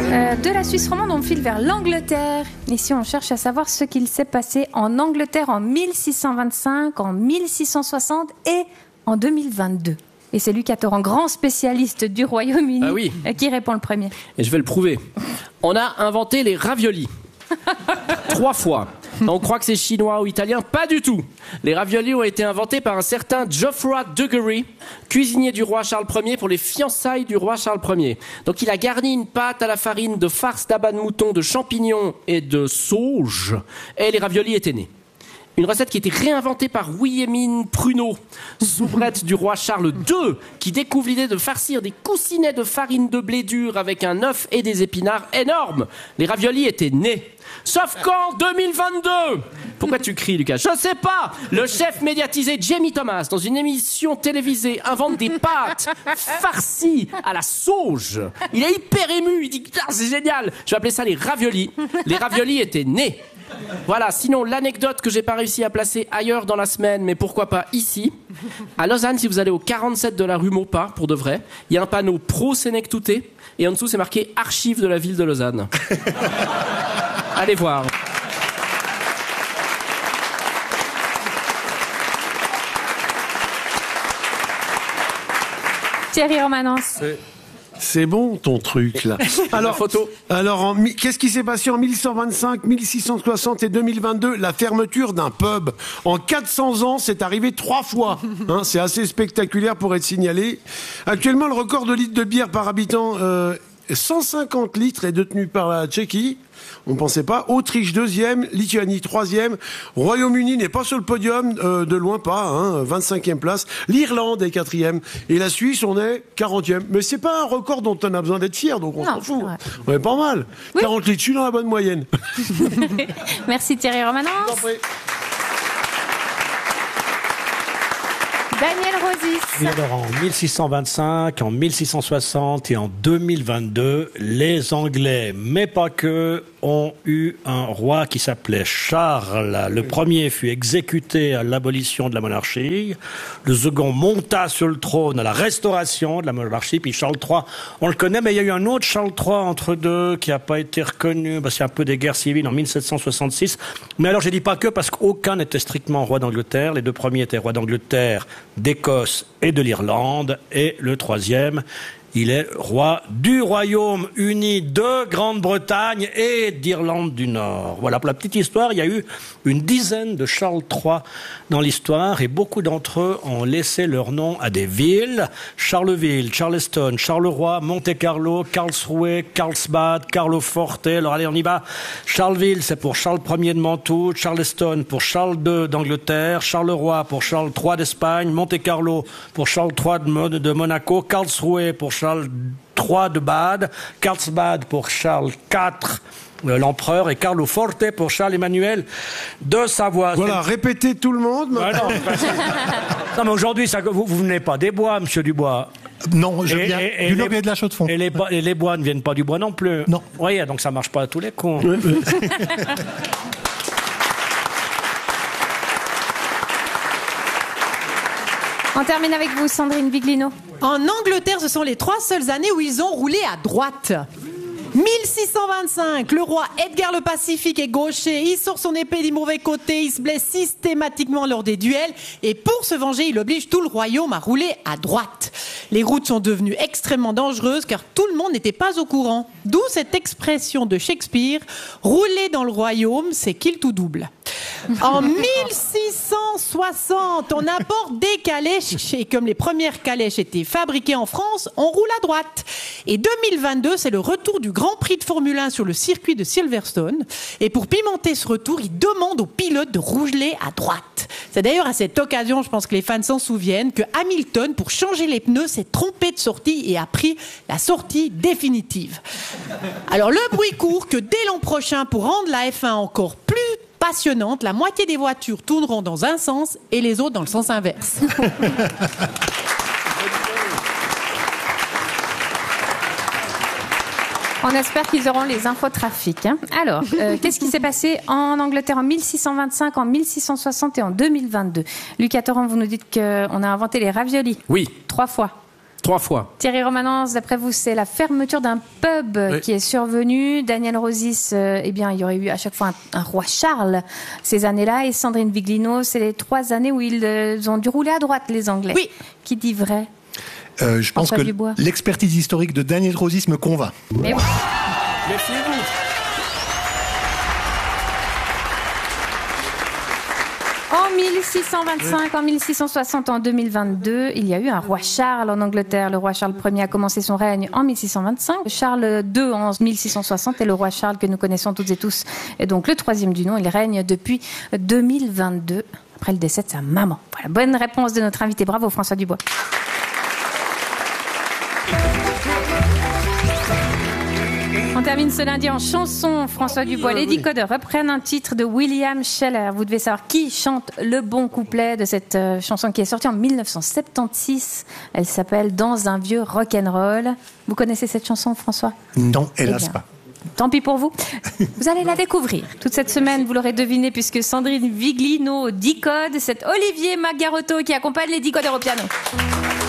De la Suisse romande, on file vers l'Angleterre. Ici, on cherche à savoir ce qu'il s'est passé en Angleterre en 1625, en 1660 et en 2022. Et c'est Lucas Torrent, grand spécialiste du Royaume-Uni, qui répond le premier. Et je vais le prouver. On a inventé les raviolis. 3 fois. On croit que c'est chinois ou italien, pas du tout. Les raviolis ont été inventés par un certain Geoffroy Dugarry, cuisinier du roi Charles Ier pour les fiançailles du roi Charles Ier. Donc il a garni une pâte à la farine de farce d'abat de mouton, de champignons et de sauge, et les raviolis étaient nés. Une recette qui a été réinventée par Wilhelmine Pruneau, soubrette du roi Charles II, qui découvre l'idée de farcir des coussinets de farine de blé dur avec un œuf et des épinards énormes. Les raviolis étaient nés. Sauf qu'en 2022, pourquoi tu cries, Lucas? Je sais pas. Le chef médiatisé Jamie Thomas, dans une émission télévisée, invente des pâtes farcies à la sauge. Il est hyper ému. Il dit c'est génial. Je vais appeler ça les raviolis. Les raviolis étaient nés. Voilà, sinon l'anecdote que j'ai pas réussi à placer ailleurs dans la semaine, mais pourquoi pas ici. À Lausanne, si vous allez au 47 de la rue Maupas, pour de vrai, il y a un panneau pro Sénèque Touté, et en dessous c'est marqué archives de la ville de Lausanne. Allez voir. Thierry Romanens. C'est bon ton truc là. Alors, qu'est-ce qui s'est passé en 1125, 1660 et 2022? La fermeture d'un pub. En 400 ans, c'est arrivé 3 fois. C'est assez spectaculaire pour être signalé. Actuellement, le record de litres de bière par habitant, 150 litres, est détenu par la Tchéquie. On ne pensait pas. Autriche 2e, Lituanie 3e. Royaume-Uni n'est pas sur le podium, de loin pas, 25e place. L'Irlande est 4e. Et la Suisse, on est 40e. Mais c'est pas un record dont on a besoin d'être fier, donc on s'en fout. On est pas mal. Oui. 40 litres, je suis dans la bonne moyenne. Merci Thierry Romanens. Daniel Rosis. Oui, alors en 1625, en 1660 et en 2022, les Anglais, mais pas que, ont eu un roi qui s'appelait Charles. Le premier fut exécuté à l'abolition de la monarchie. Le second monta sur le trône à la restauration de la monarchie. Puis Charles III, on le connaît, mais il y a eu un autre Charles III entre deux qui n'a pas été reconnu parce qu'il y a un peu des guerres civiles en 1766. Mais alors, je dis pas que parce qu'aucun n'était strictement roi d'Angleterre. Les deux premiers étaient rois d'Angleterre, d'Écosse et de l'Irlande. Et le troisième, il est roi du Royaume-Uni de Grande-Bretagne et d'Irlande du Nord. Voilà, pour la petite histoire, il y a eu une dizaine de Charles III dans l'histoire et beaucoup d'entre eux ont laissé leur nom à des villes. Charleville, Charleston, Charleroi, Monte-Carlo, Karlsruhe, Carlsbad, Carloforte. Alors allez, on y va. Charleville, c'est pour Charles Ier de Mantoue. Charleston pour Charles II d'Angleterre. Charleroi pour Charles III d'Espagne. Monte-Carlo pour Charles III de Monaco. Karlsruhe pour Charles III de Bade, Carlsbad pour Charles IV, l'empereur, et Carloforte pour Charles Emmanuel de Savoie. Voilà, répétez tout le monde. Non, mais aujourd'hui, vous venez pas des bois, monsieur Dubois. Non, je viens du lobby de la Chaux-de-Fonds. Et les bois ne viennent pas du bois non plus. Non. Oui, donc ça marche pas à tous les coups. On termine avec vous, Sandrine Viglino. En Angleterre, ce sont les 3 seules années où ils ont roulé à droite. 1625, le roi Edgar le Pacifique est gaucher, il sort son épée du mauvais côté, il se blesse systématiquement lors des duels et pour se venger, il oblige tout le royaume à rouler à droite. Les routes sont devenues extrêmement dangereuses car tout le monde n'était pas au courant. D'où cette expression de Shakespeare, rouler dans le royaume, c'est kill tout double. En 1660, on apporte des calèches et comme les premières calèches étaient fabriquées en France, on roule à droite. Et 2022, c'est le retour du Grand Prix de Formule 1 sur le circuit de Silverstone. Et pour pimenter ce retour, il demande aux pilotes de rouler à droite. C'est d'ailleurs à cette occasion, je pense que les fans s'en souviennent, que Hamilton, pour changer les pneus, s'est trompé de sortie et a pris la sortie définitive. Alors le bruit court que dès l'an prochain, pour rendre la F1 encore plus passionnante, la moitié des voitures tourneront dans un sens et les autres dans le sens inverse. On espère qu'ils auront les infotrafics. Alors, qu'est-ce qui s'est passé en Angleterre en 1625, en 1660 et en 2022? Lucas Torrent, vous nous dites qu'on a inventé les raviolis. Oui. 3 fois. 3 fois. Thierry Romanens, d'après vous, c'est la fermeture d'un pub qui est survenue. Daniel Rosis, eh bien, il y aurait eu à chaque fois un roi Charles ces années-là. Et Sandrine Viglino, c'est les 3 années où ils ont dû rouler à droite, les Anglais. Oui. Qui dit vrai? Je pense que l'expertise historique de Daniel Rosis me convainc. Mais oui. Méfiez-vous. En 1625, en 1660, en 2022, il y a eu un roi Charles en Angleterre. Le roi Charles Ier a commencé son règne en 1625. Charles II en 1660 et le roi Charles que nous connaissons toutes et tous est donc le 3e du nom. Il règne depuis 2022, après le décès de sa maman. Voilà, bonne réponse de notre invité. Bravo François Dubois. On termine ce lundi en chanson. François Dubois, les Decodeurs reprennent un titre de William Sheller. Vous devez savoir qui chante le bon couplet de cette chanson qui est sortie en 1976. Elle s'appelle Dans un vieux rock'n'roll. Vous connaissez cette chanson, François? Non, hélas pas. Tant pis pour vous. Vous allez la découvrir. Toute cette semaine, vous l'aurez deviné, puisque Sandrine Viglino decode. C'est Olivier Magarotto qui accompagne les Decodeurs au piano.